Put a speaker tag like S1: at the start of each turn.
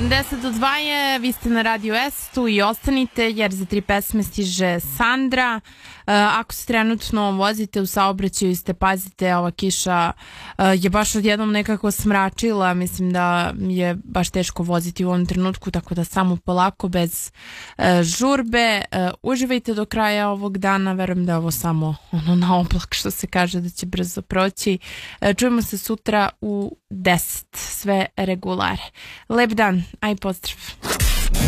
S1: 10 do 2 je, vi ste na Radio S-u i ostanite jer za 3 pesme stiže Sandra. Ako se trenutno vozite u saobraćaju, ste pazite, ova kiša je baš odjednom nekako smračila, mislim da je baš teško voziti u ovom trenutku, tako da samo polako, bez žurbe. Uživajte do kraja ovog dana, verujem da je ovo samo ono na oblak što se kaže da će brzo proći. Čujemo se sutra u 10, sve regulare. Lep dan, aj pozdrav.